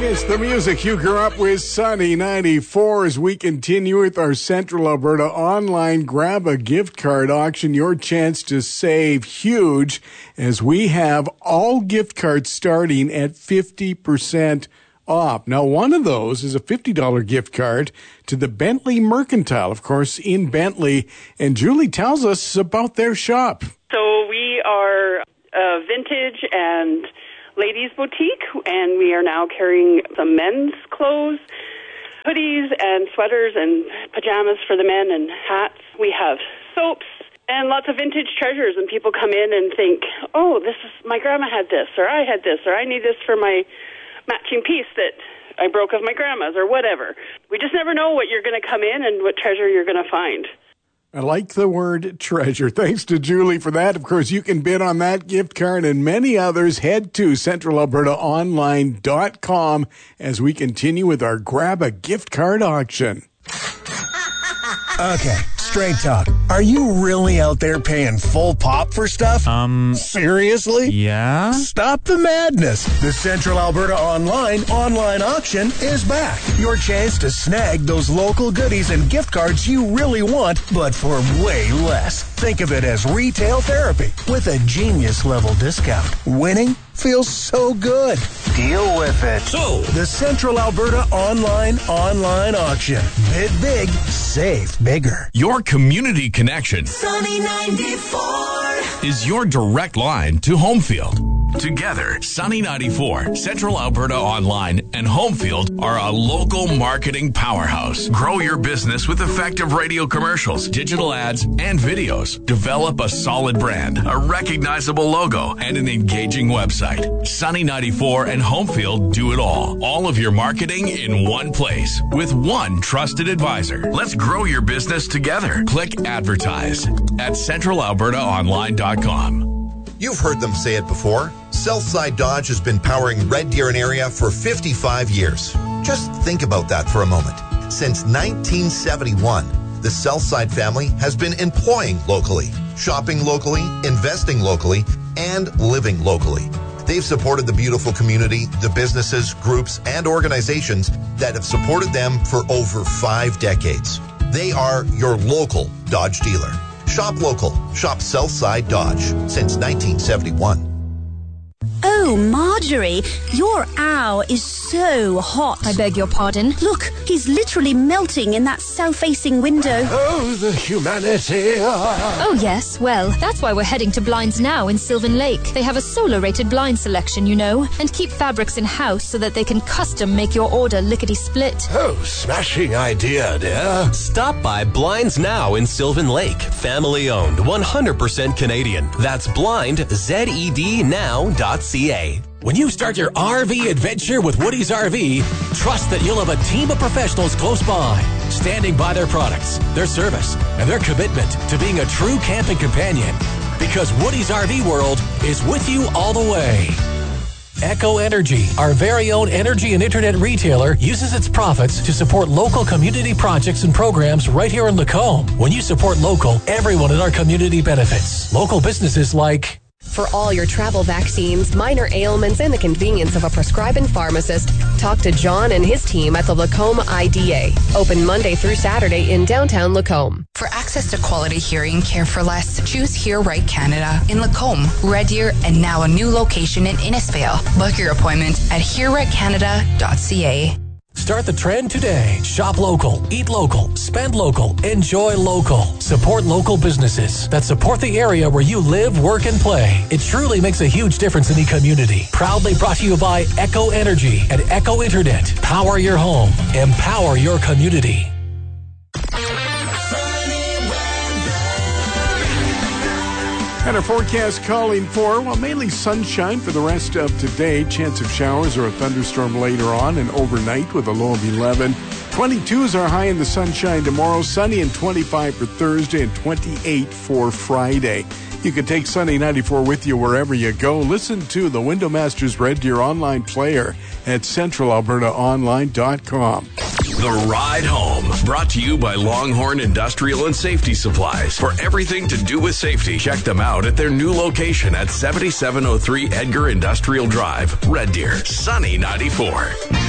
It's the music you grew up with, Sunny 94, as we continue with our Central Alberta online grab a gift card auction. Your chance to save huge, as we have all gift cards starting at 50% off. Now, one of those is a $50 gift card to the Bentley Mercantile, of course, in Bentley. And Julie tells us about their shop. So we are a vintage and ladies boutique, and we are now carrying some men's clothes, hoodies and sweaters and pajamas for the men and hats. We have soaps and lots of vintage treasures, and people come in and think, oh, this is, my grandma had this, or I had this, or I need this for my matching piece that I broke of my grandma's, or whatever. We just never know what you're going to come in and what treasure you're going to find. I like the word treasure. Thanks to Julie for that. Of course, you can bid on that gift card and many others. Head to CentralAlbertaOnline.com as we continue with our Grab a Gift Card auction. Okay, straight talk. Are you really out there paying full pop for stuff? Seriously? Yeah? Stop the madness. The Central Alberta online auction is back. Your chance to snag those local goodies and gift cards you really want, but for way less. Think of it as retail therapy with a genius-level discount. Winning feels so good. Deal with it. So, the Central Alberta online auction. Bid big, save bigger. Your community connection Sunny 94 is your direct line to Homefield. Together, Sunny 94, Central Alberta Online, and Homefield are a local marketing powerhouse. Grow your business with effective radio commercials, digital ads, and videos. Develop a solid brand, a recognizable logo, and an engaging website. Sunny 94 and Homefield do it all. All of your marketing in one place with one trusted advisor. Let's grow your business together. Click advertise at CentralAlbertaOnline.com. You've heard them say it before. Southside Dodge has been powering Red Deer and area for 55 years. Just think about that for a moment. Since 1971, the Southside family has been employing locally, shopping locally, investing locally, and living locally. They've supported the beautiful community, the businesses, groups, and organizations that have supported them for over 5 decades. They are your local Dodge dealer. Shop local. Shop Southside Dodge since 1971. Oh, Marjorie, your owl is so hot. I beg your pardon? Look, he's literally melting in that south-facing window. Oh, the humanity. Oh, yes. Well, that's why we're heading to Blinds Now in Sylvan Lake. They have a solar-rated blind selection, you know, and keep fabrics in-house so that they can custom make your order lickety-split. Oh, smashing idea, dear. Stop by Blinds Now in Sylvan Lake. Family-owned, 100% Canadian. That's blindZedNow.ca. When you start your RV adventure with Woody's RV, trust that you'll have a team of professionals close by, standing by their products, their service, and their commitment to being a true camping companion. Because Woody's RV World is with you all the way. Echo Energy, our very own energy and internet retailer, uses its profits to support local community projects and programs right here in Lacombe. When you support local, everyone in our community benefits. Local businesses like... For all your travel vaccines, minor ailments, and the convenience of a prescribing pharmacist, talk to John and his team at the Lacombe IDA. Open Monday through Saturday in downtown Lacombe. For access to quality hearing care for less, choose Hear Right Canada in Lacombe, Red Deer, and now a new location in Innisfail. Book your appointment at hearrightcanada.ca. Start the trend today. Shop local, eat local, spend local, enjoy local. Support local businesses that support the area where you live, work, and play. It truly makes a huge difference in the community. Proudly brought to you by Echo Energy and Echo Internet. Power your home. Empower your community. And our forecast calling for, well, mainly sunshine for the rest of today. Chance of showers or a thunderstorm later on and overnight with a low of 11. 22 is our high in the sunshine tomorrow. Sunny and 25 for Thursday and 28 for Friday. You can take Sunny 94 with you wherever you go. Listen to the Window Masters Red Deer online player at CentralAlbertaOnline.com. The Ride Home, brought to you by Longhorn Industrial and Safety Supplies. For everything to do with safety, check them out at their new location at 7703 Edgar Industrial Drive, Red Deer, Sunny 94.